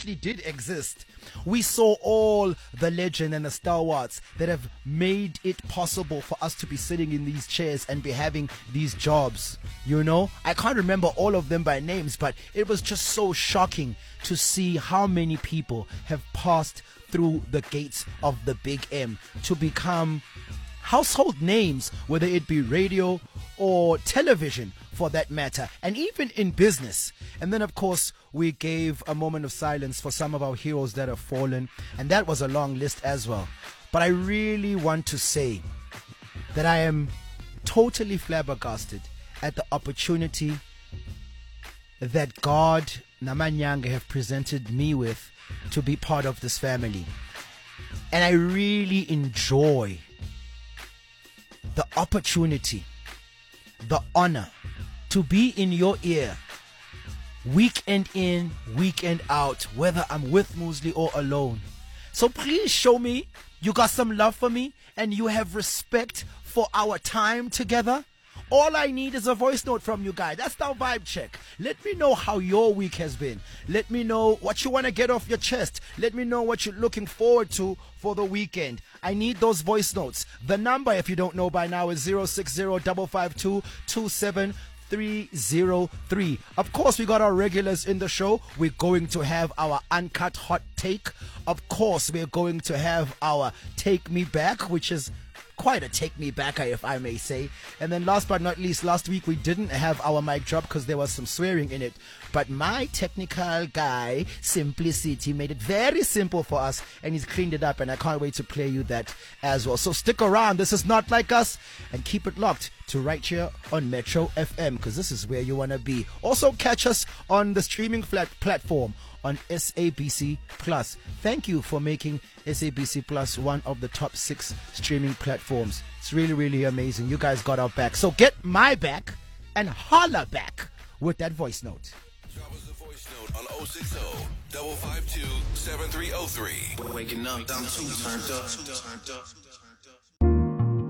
actually did exist. We saw all the legend and the stalwarts that have made it possible for us to be sitting in these chairs and be having these jobs. You know, I can't remember all of them by names, but it was just so shocking to see how many people have passed through the gates of the Big M to become household names, whether it be radio or television for that matter, and even in business. And then of course we gave a moment of silence for some of our heroes that have fallen, and that was a long list as well. But I really want to say that I am totally flabbergasted at the opportunity that God Namanyanga have presented me with to be part of this family. And I really enjoy the opportunity, the honor to be in your ear weekend in, weekend out, whether I'm with Muesli or alone. So please show me you got some love for me and you have respect for our time together. All I need is a voice note from you guys. That's our vibe check. Let me know how your week has been. Let me know what you want to get off your chest. Let me know what you're looking forward to for the weekend. I need those voice notes. The number, if you don't know by now, is 060-552-27303. Of course, we got our regulars in the show. We're going to have our uncut hot take. Of course, we're going to have our Take Me Back, which is quite a take me backer, if I may say. And then last but not least, last week we didn't have our mic drop because there was some swearing in it, but my technical guy Simplicity made it very simple for us and he's cleaned it up, and I can't wait to play you that as well. So stick around, this is Not Like Us, and keep it locked to right here on Metro FM, because this is where you want to be. Also catch us on the streaming platform on SABC Plus. Thank you for making SABC Plus one of the top 6 streaming platforms. It's really, really amazing. You guys got our back. So get my back and holla back with that voice note. Drop us a voice note on 060-552-7303. Waking up, I'm too turned up.